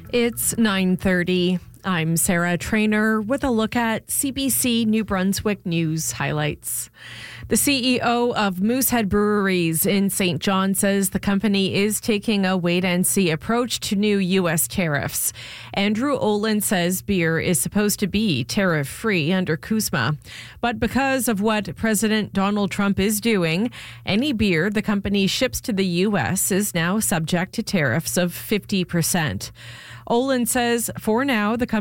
It's 9:30. I'm Sarah Trainer with a look at CBC New Brunswick news highlights. The CEO of Moosehead Breweries in St. John says the company is taking a wait-and-see approach to new U.S. tariffs. Andrew Olin says beer is supposed to be tariff-free under CUSMA. But because of what President Donald Trump is doing, any beer the company ships to the U.S. is now subject to tariffs of 50%. Olin says for now, the company